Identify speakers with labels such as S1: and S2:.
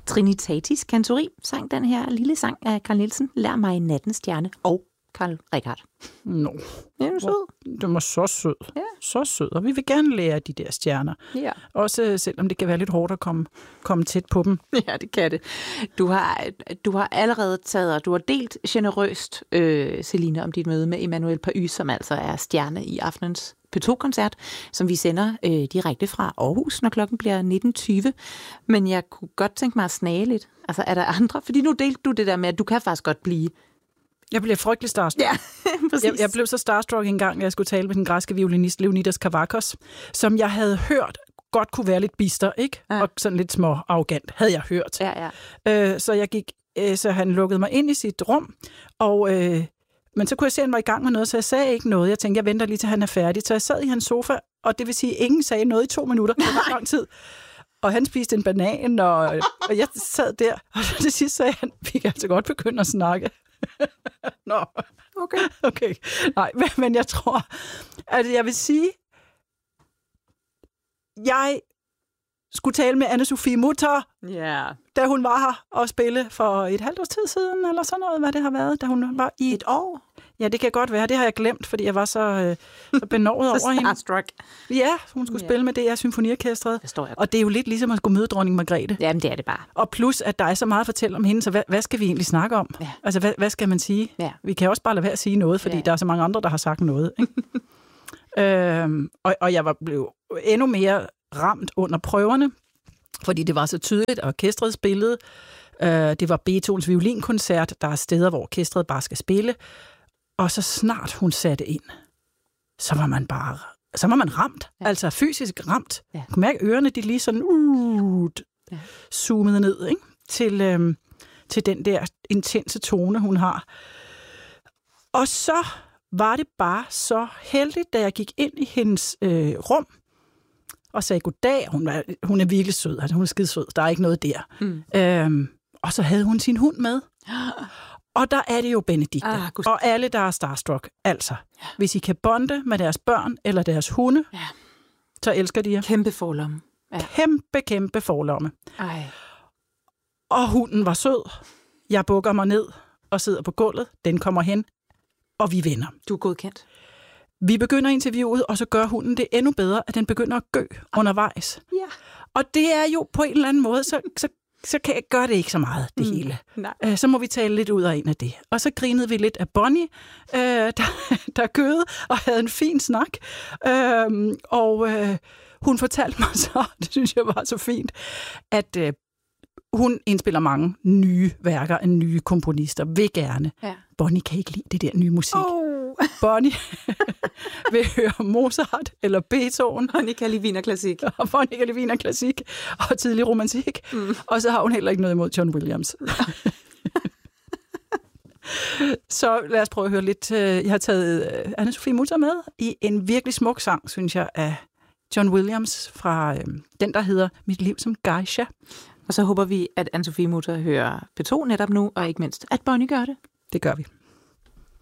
S1: Trinitatis Cantori sang den her lille sang af Carl Nielsen, Lær mig nattens stjerne, og Carl Reichardt.
S2: Nå.
S1: Det er sød.
S2: Den var så sød.
S1: Ja.
S2: Så sød, og vi vil gerne lære de der stjerner.
S1: Ja.
S2: Også selvom det kan være lidt hårdt at komme tæt på dem.
S1: Ja, det kan det. Du har allerede taget, og du har delt generøst, Celine, om dit møde med Emmanuel Pays, som altså er stjerne i aftenens P2-koncert, som vi sender direkte fra Aarhus, når klokken bliver 19.20. Men jeg kunne godt tænke mig at snage lidt. Altså, er der andre? Fordi nu delte du det der med, at du kan faktisk godt blive...
S2: Jeg blev frygtelig starstruck.
S1: Ja, præcis.
S2: Jeg blev så starstruck en gang, jeg skulle tale med den græske violinist Leonidas Kavakos, som jeg havde hørt godt kunne være lidt bister, ikke? Ja. Og sådan lidt små arrogant, havde jeg hørt.
S1: Ja.
S2: Så han lukkede mig ind i sit rum, og... Men så kunne jeg se, at han var i gang med noget, så jeg sagde ikke noget. Jeg tænkte, jeg venter lige til han er færdig. Så jeg sad i hans sofa, og det vil sige, at ingen sagde noget i 2 minutter. Det var lang tid. Og han spiste en banan, og jeg sad der. Og til sidst sagde han, vi kan altså godt begynde at snakke. Nå, okay. Nej, men jeg tror, at jeg vil sige, jeg skulle tale med Anne-Sophie Mutter, da hun var her og spille for et halvt års tid siden, eller sådan noget, hvad det har været, da hun var i...
S1: Et år?
S2: Ja, det kan godt være. Det har jeg glemt, fordi jeg var så benovet over hende.
S1: Starstruck.
S2: Ja, hun skulle spille med DR Symfoniorkestret. Og det er jo lidt ligesom at skulle møde dronning Margrethe.
S1: Jamen, det er det bare.
S2: Og plus, at der er så meget at fortælle om hende, så hvad skal vi egentlig snakke om?
S1: Ja.
S2: Altså, hvad skal man sige?
S1: Ja.
S2: Vi kan også bare lade være at sige noget, fordi der er så mange andre, der har sagt noget. Ikke? Og jeg blev endnu mere ramt under prøverne, fordi det var så tydeligt, at orkestret spillede. Det var Beethovens violinkoncert. Der er steder, hvor orkestret bare skal spille. Og så snart hun satte ind, så var man ramt. Ja. Altså fysisk ramt. Ja. Jeg kunne mærke, ørerne, de lige sådan zoomede ned, ikke? Til den der intense tone, hun har. Og så var det bare så heldigt, da jeg gik ind i hendes rum, og sagde goddag. Hun er virkelig sød. Altså, hun er skidesød. Der er ikke noget der. Og så havde hun sin hund med. Og der er det jo Benedikte. Og alle, der er starstruck. Altså, hvis I kan bonde med deres børn eller deres hunde, så elsker de jer.
S1: Kæmpe forlomme.
S2: Ja. Kæmpe forlomme.
S1: Ej.
S2: Og hunden var sød. Jeg bukker mig ned og sidder på gulvet. Den kommer hen, og vi vender.
S1: Du er godkendt.
S2: Vi begynder interviewet, og så gør hunden det endnu bedre, at den begynder at gø undervejs.
S1: Ja. Og
S2: det er jo på en eller anden måde, så gør det ikke så meget, det hele.
S1: Nej.
S2: Så må vi tale lidt ud af en af det. Og så grinede vi lidt af Bonnie, der gøede og havde en fin snak. Hun fortalte mig så, det synes jeg var så fint, at hun indspiller mange nye værker af nye komponister, vil gerne. Ja. Bonnie kan ikke lide det der nye musik. Bonnie vil høre Mozart eller Beethoven.
S1: Bonnie kan lide Wienerklassik.
S2: Og Bonnie kan lide Wienerklassik og tidlig romantik. Og så har hun heller ikke noget imod John Williams. Så lad os prøve at høre lidt. Jeg har taget Anne-Sophie Mutter med i en virkelig smuk sang, synes jeg, af John Williams fra den, der hedder Mit liv som geisha.
S1: Og så håber vi, at Anne-Sophie Mutter hører P2 netop nu, og ikke mindst, at Bonnie gør det.
S2: Det gør vi.